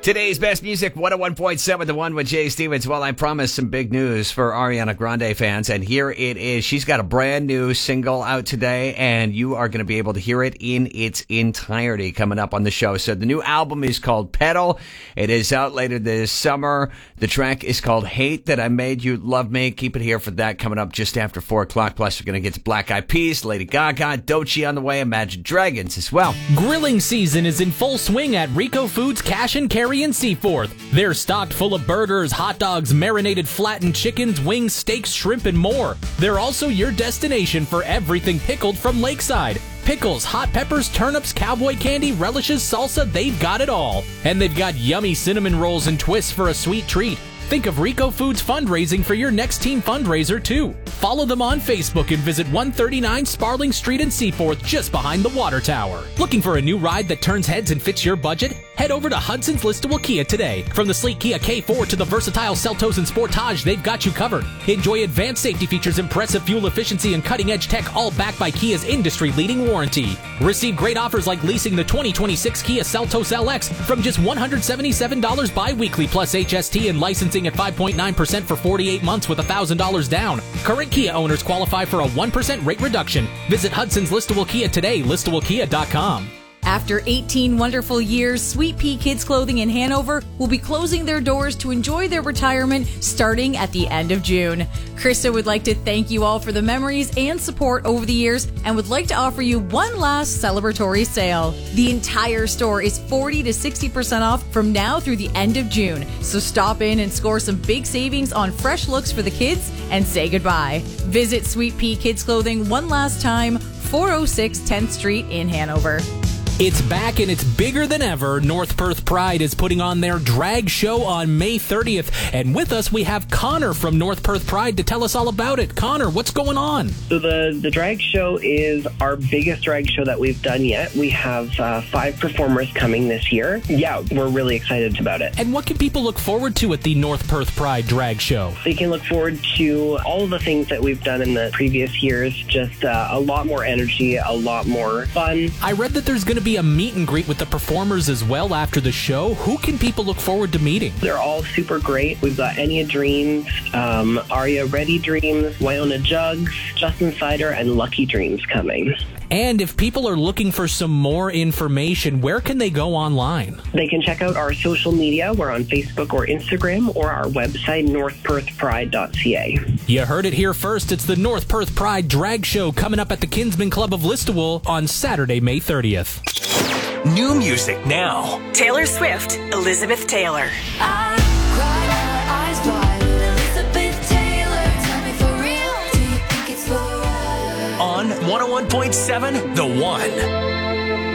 Today's best music, 101.7 The One with Jay Stevens. Well, I promised some big news for Ariana Grande fans, and here it is. She's got a brand new single out today, and you are going to be able to hear it in its entirety coming up on the show. So the new album is called Petal. It is out later this summer. The track is called Hate That I Made You Love Me. Keep it here for that coming up just after 4 o'clock. Plus, we're going to get to Black Eyed Peas, Lady Gaga, Doechii on the way, Imagine Dragons as well. Grilling season is in full swing at Rico Foods Cash and Carry in Seaforth. They're stocked full of burgers, hot dogs, marinated flattened chickens, wings, steaks, shrimp, and more. They're also your destination for everything pickled from Lakeside. Pickles, hot peppers, turnips, cowboy candy, relishes, salsa, they've got it all. And they've got yummy cinnamon rolls and twists for a sweet treat. Think of Rico Foods fundraising for your next team fundraiser, too. Follow them on Facebook and visit 139 Sparling Street in Seaforth, just behind the water tower. Looking for a new ride that turns heads and fits your budget? Head over to Hudson's Listowel Kia today. From the sleek Kia K4 to the versatile Seltos and Sportage, they've got you covered. Enjoy advanced safety features, impressive fuel efficiency, and cutting-edge tech, all backed by Kia's industry-leading warranty. Receive great offers like leasing the 2026 Kia Seltos LX from just $177 bi-weekly plus HST and licensing at 5.9% for 48 months with $1,000 down. Current Kia owners qualify for a 1% rate reduction. Visit Hudson's Listowel Kia today, listowelkia.com. After 18 wonderful years, Sweet Pea Kids Clothing in Hanover will be closing their doors to enjoy their retirement starting at the end of June. Krista would like to thank you all for the memories and support over the years and would like to offer you one last celebratory sale. The entire store is 40 to 60% off from now through the end of June. So stop in and score some big savings on fresh looks for the kids and say goodbye. Visit Sweet Pea Kids Clothing one last time, 406 10th Street in Hanover. It's back and it's bigger than ever. North Perth Pride is putting on their drag show on May 30th. And with us, we have Connor from North Perth Pride to tell us all about it. Connor, what's going on? So the drag show is our biggest drag show that we've done yet. We have 5 performers coming this year. Yeah, we're really excited about it. And what can people look forward to at the North Perth Pride drag show? So you can look forward to all of the things that we've done in the previous years. Just a lot more energy, a lot more fun. I read that there's going to be a meet and greet with the performers as well after the show. Who can people look forward to meeting? They're all super great. We've got Enya Dreams, Aria Ready Dreams, Wyona Jugs, Justin Sider, and Lucky Dreams coming. And if people are looking for some more information, where can they go online? They can check out our social media. We're on Facebook or Instagram, or our website, northperthpride.ca. You heard it here first. It's the North Perth Pride Drag Show coming up at the Kinsman Club of Listowel on Saturday, May 30th. New music now. Taylor Swift, Elizabeth Taylor. I cried my eyes wide, Elizabeth Taylor. Tell me for real, do you think it's for real? On 101.7 The One.